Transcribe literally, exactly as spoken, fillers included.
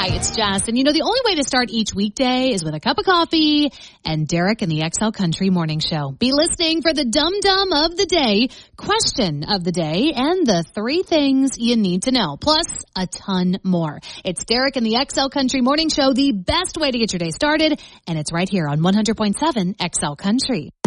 Hi, it's Jess. And you know, the only way to start each weekday is with a cup of coffee and Derek and the X L Country Morning Show. Be listening for the Dum Dum of the Day, question of the day, and the three things you need to know, plus a ton more. It's Derek and the X L Country Morning Show, the best way to get your day started, and it's right here on one hundred point seven X L Country.